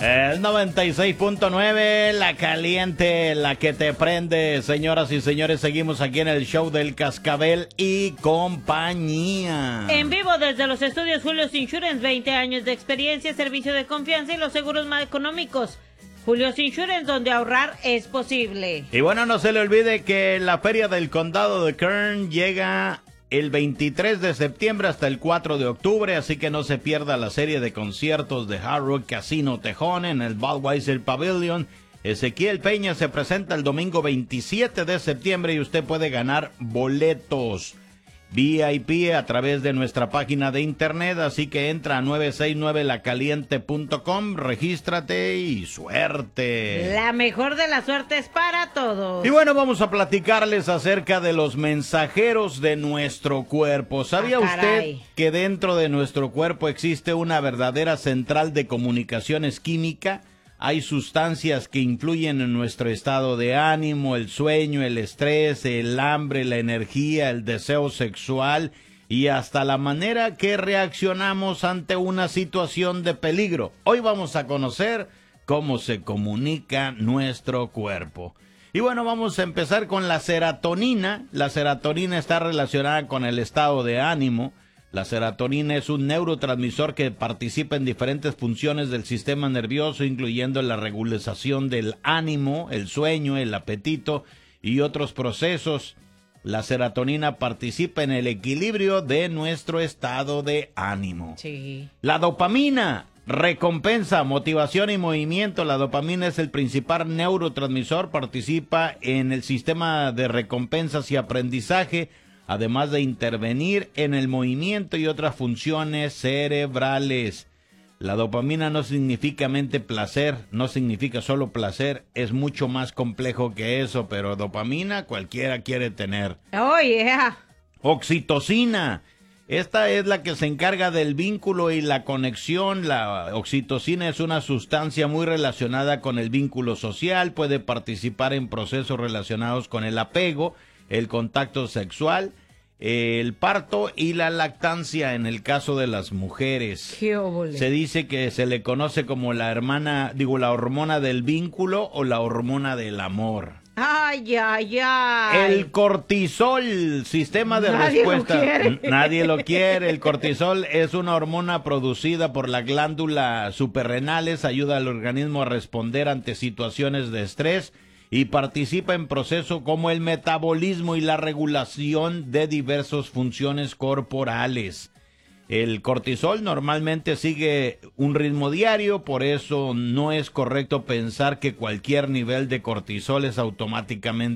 El 96.9, la caliente, la que te prende. Señoras y señores, seguimos aquí en el show del Cascabel y compañía. En vivo desde los estudios Julius Insurance, 20 años de experiencia, servicio de confianza y los seguros más económicos. Julius Insurance, donde ahorrar es posible. Y bueno, no se le olvide que la Feria del Condado de Kern llega el 23 de septiembre hasta el 4 de octubre, así que no se pierda la serie de conciertos de Hard Rock Casino Tejón en el Budweiser Pavilion. Ezequiel Peña se presenta el domingo 27 de septiembre y usted puede ganar boletos VIP a través de nuestra página de internet, así que entra a 969lacaliente.com, regístrate y suerte. La mejor de las suertes para todos. Y bueno, vamos a platicarles acerca de los mensajeros de nuestro cuerpo. ¿Sabía usted que dentro de nuestro cuerpo existe una verdadera central de comunicaciones química? Hay sustancias que influyen en nuestro estado de ánimo, el sueño, el estrés, el hambre, la energía, el deseo sexual y hasta la manera que reaccionamos ante una situación de peligro. Hoy vamos a conocer cómo se comunica nuestro cuerpo. Y bueno, vamos a empezar con la serotonina. La serotonina está relacionada con el estado de ánimo. La serotonina es un neurotransmisor que participa en diferentes funciones del sistema nervioso, incluyendo la regulación del ánimo, el sueño, el apetito y otros procesos. La serotonina participa en el equilibrio de nuestro estado de ánimo. Sí. La dopamina, recompensa, motivación y movimiento. La dopamina es el principal neurotransmisor, participa en el sistema de recompensas y aprendizaje, además de intervenir en el movimiento y otras funciones cerebrales. La dopamina no significa placer, no significa solo placer, es mucho más complejo que eso, pero dopamina cualquiera quiere tener. Oh, yeah. Oxitocina, esta es la que se encarga del vínculo y la conexión. La oxitocina es una sustancia muy relacionada con el vínculo social, puede participar en procesos relacionados con el apego, el contacto sexual, el parto y la lactancia en el caso de las mujeres. Qué óvole. Se dice que se le conoce como la hormona del vínculo o la hormona del amor. Ay, ay, ay. El cortisol, sistema de respuesta. Nadie lo quiere. El cortisol es una hormona producida por la glándula suprarrenales, ayuda al organismo a responder ante situaciones de estrés y participa en procesos como el metabolismo y la regulación de diversas funciones corporales. El cortisol normalmente sigue un ritmo diario, por eso no es correcto pensar que cualquier nivel de cortisol es automáticamente